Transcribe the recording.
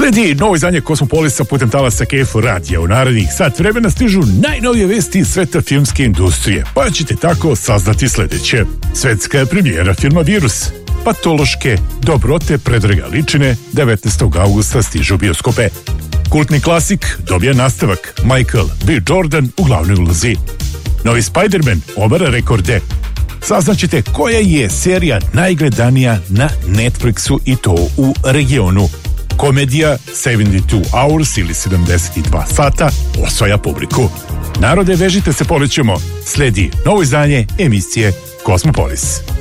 Sledi novo izdanje Kosmopolisa putem talasa KFO radija. U narednih sat vremena stižu najnovije vesti iz sveta filmske industrije, pa ćete tako saznati sledeće. Svetska premijera filma Virus. Patološke dobrote Predraga Ličine 19. augusta stižu u bioskope. Kultni klasik dobija nastavak. Michael B. Jordan u glavnoj ulozi. Novi Spider-Man obara rekorde. Saznaćete koja je serija najgledanija na Netflixu i to u regionu. Komedija 72 Hours ili 72 sata osvaja publiku. Narode, vežite se, polećemo. Sledi novo izdanje emisije Kosmopolis.